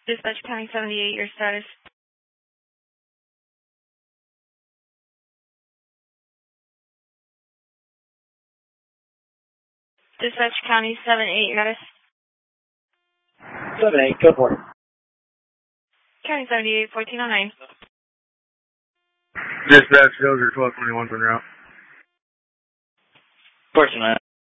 Dispatch County 78, your status. Dispatch County 78, your status. 78, go for it. County 78, 1409. Dispatch, Dozer 1221 on route. 1409.